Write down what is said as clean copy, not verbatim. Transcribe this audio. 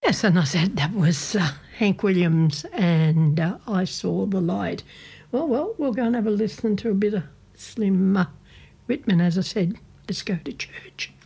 Yes, and I said that was Hank Williams and I Saw the Light. Well, we'll go and have a listen to a bit of Slim Whitman. As I said, let's go to church.